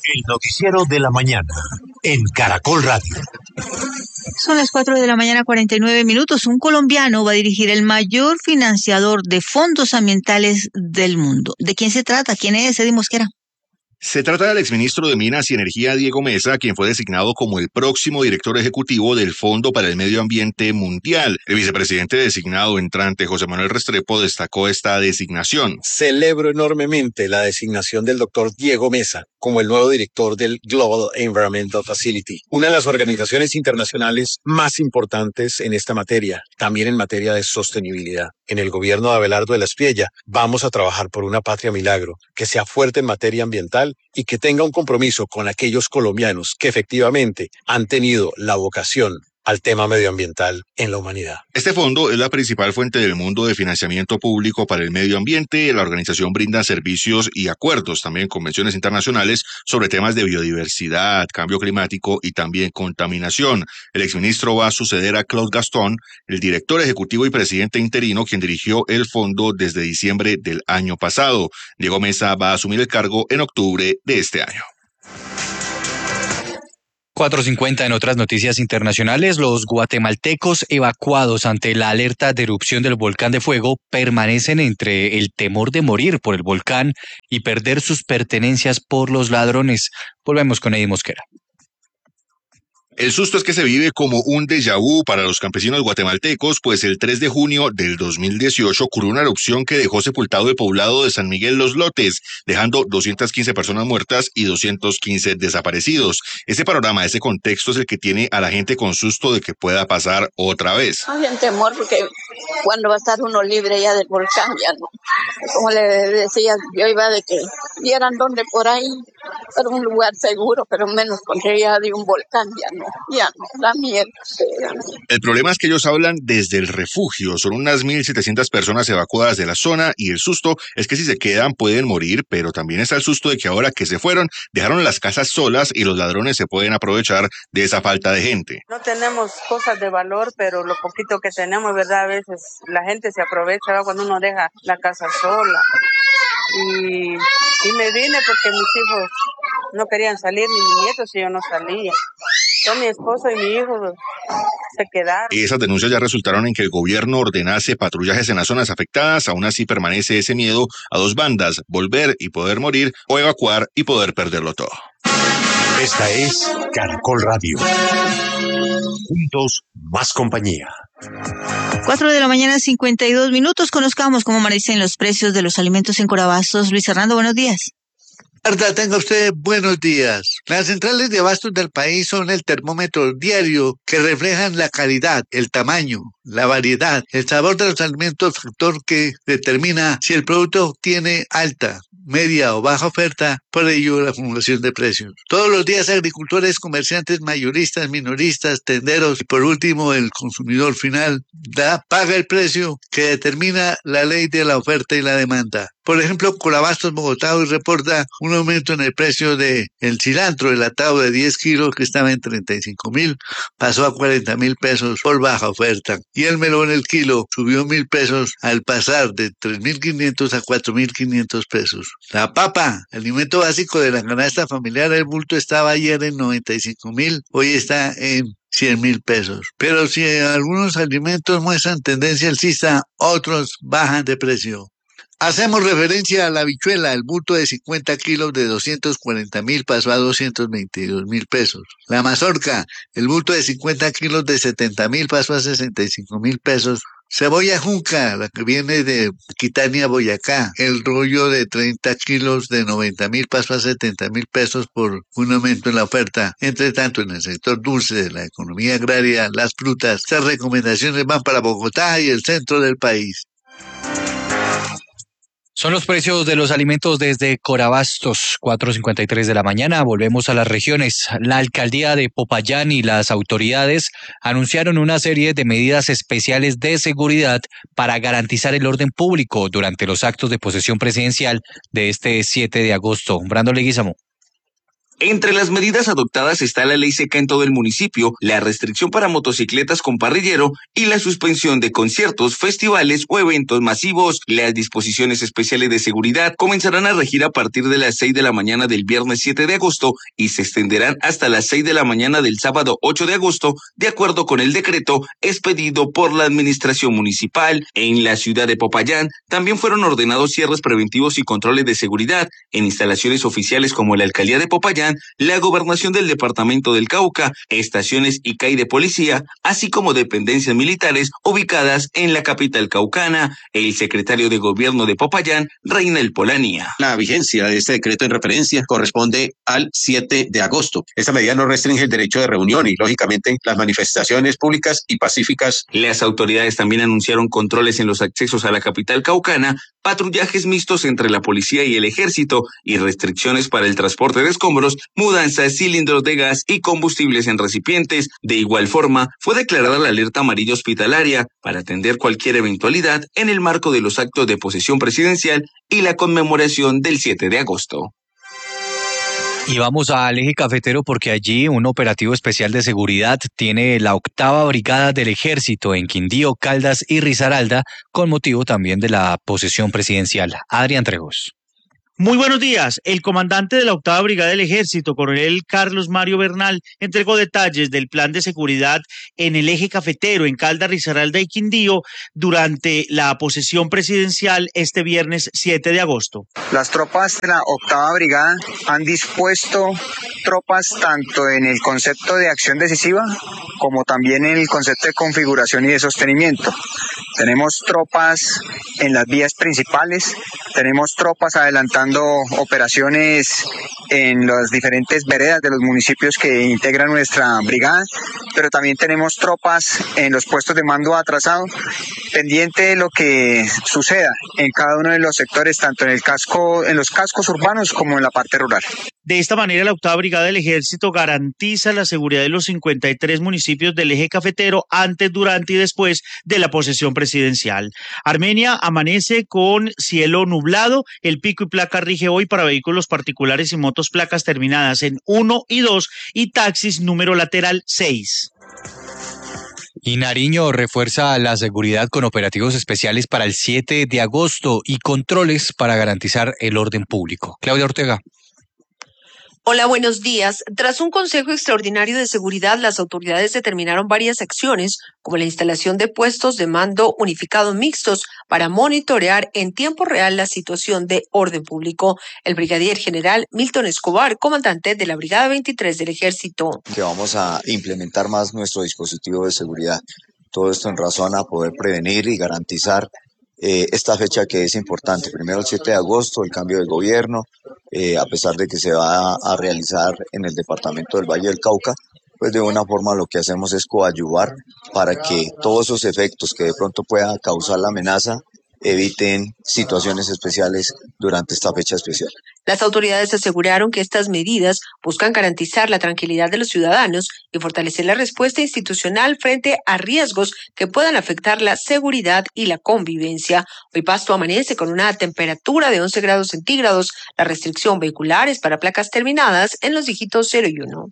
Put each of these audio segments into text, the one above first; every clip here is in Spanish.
El noticiero de la mañana en Caracol Radio. Son las 4 de la mañana, 49 minutos. Un colombiano va a dirigir el mayor financiador de fondos ambientales del mundo. ¿De quién se trata? ¿Quién es Eddie Mosquera? Se trata del exministro de Minas y Energía, Diego Mesa, quien fue designado como el próximo director ejecutivo del Fondo para el Medio Ambiente Mundial. El vicepresidente designado entrante, José Manuel Restrepo, destacó esta designación. Celebro enormemente la designación del doctor Diego Mesa como el nuevo director del Global Environmental Facility, una de las organizaciones internacionales más importantes en esta materia, también en materia de sostenibilidad. En el gobierno de Abelardo de la Espriella vamos a trabajar por una patria milagro, que sea fuerte en materia ambiental y que tenga un compromiso con aquellos colombianos que efectivamente han tenido la vocación al tema medioambiental en la humanidad. Este fondo es la principal fuente del mundo de financiamiento público para el medio ambiente. La organización brinda servicios y acuerdos, también convenciones internacionales sobre temas de biodiversidad, cambio climático y también contaminación. El exministro va a suceder a Claude Gastón, el director ejecutivo y presidente interino, quien dirigió el fondo desde diciembre del año pasado. Diego Mesa va a asumir el cargo en octubre de este año. 4:50 en otras noticias internacionales. Los guatemaltecos evacuados ante la alerta de erupción del volcán de fuego permanecen entre el temor de morir por el volcán y perder sus pertenencias por los ladrones. Volvemos con Eddie Mosquera. El susto es que se vive como un déjà vu para los campesinos guatemaltecos, pues el 3 de junio del 2018 ocurrió una erupción que dejó sepultado el poblado de San Miguel Los Lotes, dejando 215 personas muertas y 215 desaparecidos. Ese panorama, ese contexto es el que tiene a la gente con susto de que pueda pasar otra vez. Hay un temor porque cuando va a estar uno libre ya del volcán, ya no. Como le decía, yo iba de que vieran dónde por ahí, para un lugar seguro, pero menos porque ya de un volcán, ya no, da miedo. El problema es que ellos hablan desde el refugio, son unas 1.700 personas evacuadas de la zona y el susto es que si se quedan pueden morir, pero también está el susto de que ahora que se fueron, dejaron las casas solas y los ladrones se pueden aprovechar de esa falta de gente. No tenemos cosas de valor, pero lo poquito que tenemos, ¿verdad? A veces la gente se aprovecha, ¿verdad? Cuando uno deja la casa sola. Y me vine porque mis hijos no querían salir, ni mis nietos, y yo no salía. Yo, mi esposo y mi hijo se quedaron. Esas denuncias ya resultaron en que el gobierno ordenase patrullajes en las zonas afectadas. Aún así permanece ese miedo a dos bandas: volver y poder morir, o evacuar y poder perderlo todo. Esta es Caracol Radio. Juntos, más compañía. 4 de la mañana, 52 minutos. Conozcamos cómo amanecen los precios de los alimentos en Corabastos. Luis Hernando, buenos días. Marta, tenga usted buenos días. Las centrales de abastos del país son el termómetro diario que reflejan la calidad, el tamaño, la variedad, el sabor de los alimentos, factor que determina si el producto tiene alta, media o baja oferta, por ello la acumulación de precios. Todos los días agricultores, comerciantes, mayoristas, minoristas, tenderos y por último el consumidor final paga el precio que determina la ley de la oferta y la demanda. Por ejemplo, Corabastos Bogotá hoy reporta un aumento en el precio de el cilantro, el atado de 10 kilos que estaba en 35.000, pasó a 40.000 pesos por baja oferta. Y el melón, el kilo, subió 1.000 pesos al pasar de 3.500 a 4.500 pesos. La papa, alimento básico de la canasta familiar, el bulto estaba ayer en 95.000, hoy está en 100.000 pesos. Pero si algunos alimentos muestran tendencia alcista, otros bajan de precio. Hacemos referencia a la habichuela, el bulto de 50 kilos de 240.000 pasó a 222.000 pesos. La mazorca, el bulto de 50 kilos de 70.000 pasó a 65.000 pesos. Cebolla junca, la que viene de Quitania, Boyacá, el rollo de 30 kilos de 90.000 pasó a 70.000 pesos por un aumento en la oferta. Entre tanto, en el sector dulce de la economía agraria, las frutas, estas recomendaciones van para Bogotá y el centro del país. Son los precios de los alimentos desde Corabastos, 4:53 de la mañana. Volvemos a las regiones. La alcaldía de Popayán y las autoridades anunciaron una serie de medidas especiales de seguridad para garantizar el orden público durante los actos de posesión presidencial de este 7 de agosto. Brando Leguizamo. Entre las medidas adoptadas está la ley seca en todo el municipio, la restricción para motocicletas con parrillero y la suspensión de conciertos, festivales o eventos masivos. Las disposiciones especiales de seguridad comenzarán a regir a partir de las 6 de la mañana del viernes 7 de agosto y se extenderán hasta las 6 de la mañana del sábado 8 de agosto, de acuerdo con el decreto expedido por la administración municipal. En la ciudad de Popayán también fueron ordenados cierres preventivos y controles de seguridad en instalaciones oficiales como la Alcaldía de Popayán, la Gobernación del Departamento del Cauca, estaciones y CAI de policía, así como dependencias militares ubicadas en la capital caucana. El secretario de Gobierno de Popayán, Reinel Polanía. La vigencia de este decreto en referencia corresponde al 7 de agosto. Esta medida no restringe el derecho de reunión y, lógicamente, las manifestaciones públicas y pacíficas. Las autoridades también anunciaron controles en los accesos a la capital caucana, patrullajes mixtos entre la policía y el ejército y restricciones para el transporte de escombros, mudanzas, cilindros de gas y combustibles en recipientes. De igual forma, fue declarada la alerta amarilla hospitalaria para atender cualquier eventualidad en el marco de los actos de posesión presidencial y la conmemoración del 7 de agosto. Y vamos al eje cafetero porque allí un operativo especial de seguridad tiene la 8ª Brigada del Ejército en Quindío, Caldas y Risaralda, con motivo también de la posesión presidencial. Adrián Trejos. Muy buenos días. El comandante de la 8ª Brigada del Ejército, coronel Carlos Mario Bernal, entregó detalles del plan de seguridad en el eje cafetero en Caldas, Risaralda y Quindío durante la posesión presidencial este viernes 7 de agosto. Las tropas de la 8ª Brigada han dispuesto tropas tanto en el concepto de acción decisiva como también en el concepto de configuración y de sostenimiento. Tenemos tropas en las vías principales, tenemos tropas adelantando operaciones en las diferentes veredas de los municipios que integran nuestra brigada, pero también tenemos tropas en los puestos de mando atrasado, pendiente de lo que suceda en cada uno de los sectores, tanto en los cascos urbanos como en la parte rural. De esta manera, la 8ª Brigada del Ejército garantiza la seguridad de los 53 municipios del eje cafetero antes, durante y después de la posesión presidencial. Armenia amanece con cielo nublado. El pico y placa rige hoy para vehículos particulares y motos placas terminadas en 1 y 2 y taxis número lateral 6. Y Nariño refuerza la seguridad con operativos especiales para el 7 de agosto y controles para garantizar el orden público. Claudia Ortega. Hola, buenos días. Tras un Consejo Extraordinario de Seguridad, las autoridades determinaron varias acciones, como la instalación de puestos de mando unificados mixtos para monitorear en tiempo real la situación de orden público. El brigadier general Milton Escobar, comandante de la Brigada 23 del Ejército. Que vamos a implementar más nuestro dispositivo de seguridad. Todo esto en razón a poder prevenir y garantizar esta fecha que es importante. Primero el 7 de agosto, el cambio de gobierno, a pesar de que se va a realizar en el departamento del Valle del Cauca, pues de una forma lo que hacemos es coadyuvar para que todos esos efectos que de pronto pueda causar la amenaza eviten situaciones especiales durante esta fecha especial. Las autoridades aseguraron que estas medidas buscan garantizar la tranquilidad de los ciudadanos y fortalecer la respuesta institucional frente a riesgos que puedan afectar la seguridad y la convivencia. Hoy Pasto amanece con una temperatura de 11 grados centígrados. La restricción vehicular es para placas terminadas en los dígitos 0 y 1.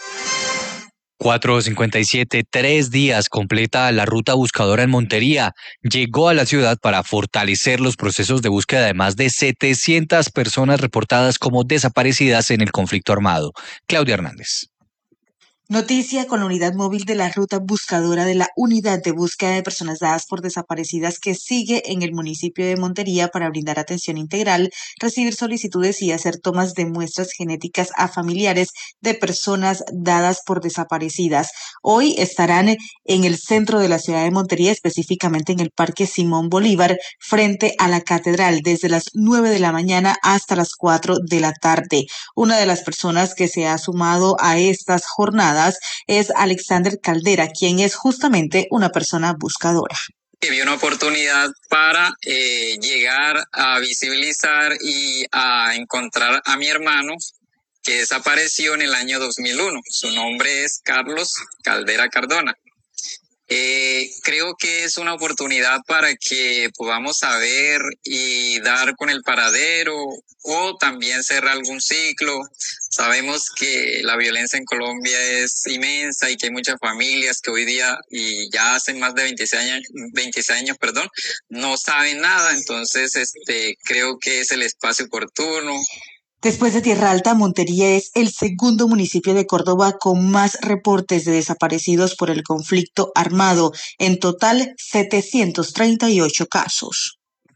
4:57, 3 días completa la ruta buscadora en Montería. Llegó a la ciudad para fortalecer los procesos de búsqueda de más de 700 personas reportadas como desaparecidas en el conflicto armado. Claudia Hernández. Noticia con la unidad móvil de la ruta buscadora de la Unidad de Búsqueda de Personas Dadas por Desaparecidas que sigue en el municipio de Montería para brindar atención integral, recibir solicitudes y hacer tomas de muestras genéticas a familiares de personas dadas por desaparecidas. Hoy estarán en el centro de la ciudad de Montería, específicamente en el Parque Simón Bolívar, frente a la Catedral, desde las 9 de la mañana hasta las 4 de la tarde. Una de las personas que se ha sumado a estas jornadas es Alexander Caldera, quien es justamente una persona buscadora. Vi una oportunidad para llegar a visibilizar y a encontrar a mi hermano que desapareció en el año 2001. Su nombre es Carlos Caldera Cardona. Creo que es una oportunidad para que podamos saber y dar con el paradero o también cerrar algún ciclo. Sabemos que la violencia en Colombia es inmensa y que hay muchas familias que hoy día y ya hace más de 26 años, no saben nada. Entonces, creo que es el espacio oportuno. Después de Tierra Alta, Montería es el segundo municipio de Córdoba con más reportes de desaparecidos por el conflicto armado. En total, 738 casos.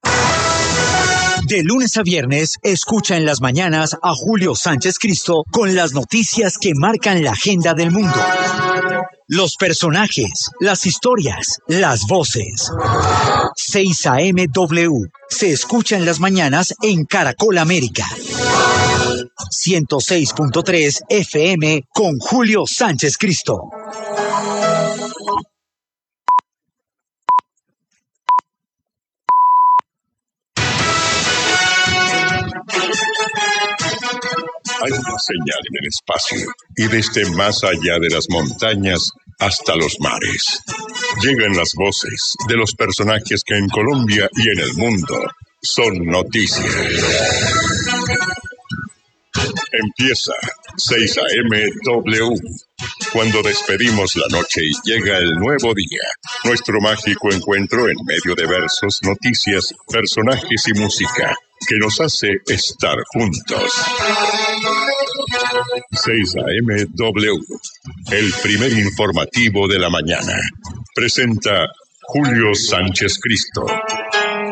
De lunes a viernes, escucha en las mañanas a Julio Sánchez Cristo con las noticias que marcan la agenda del mundo. Los personajes, las historias, las voces. 6 AM W. Se escucha en las mañanas en Caracol América. 106.3 FM con Julio Sánchez Cristo. Hay una señal en el espacio y desde más allá de las montañas hasta los mares. Llegan las voces de los personajes que en Colombia y en el mundo son noticia. Empieza 6 AM W. Cuando despedimos la noche y llega el nuevo día, nuestro mágico encuentro en medio de versos, noticias, personajes y música que nos hace estar juntos. 6 AM W, el primer informativo de la mañana. Presenta Julio Sánchez Cristo.